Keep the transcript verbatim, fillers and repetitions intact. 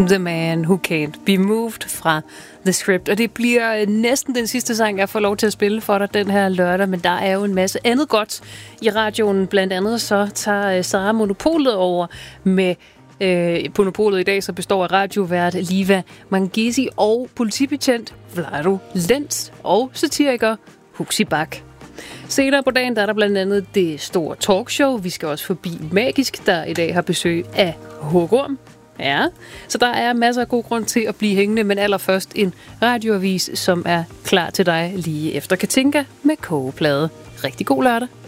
The Man Who Can't Be Moved fra The Script. Og det bliver næsten den sidste sang, jeg får lov til at spille for dig den her lørdag, men der er jo en masse andet godt i radioen. Blandt andet så tager Sara Monopolet over med øh, Monopolet i dag, så består af radiovært Liva Mangesi og politibetjent Vlado Lenz og satiriker Huxi Bach. Senere på dagen der er der blandt andet det store talkshow. Vi skal også forbi Magisk, der i dag har besøg af Hugorm. Ja, så der er masser af god grund til at blive hængende, men allerførst en radioavis, som er klar til dig lige efter Katinka med kogeplade. Rigtig god lørdag.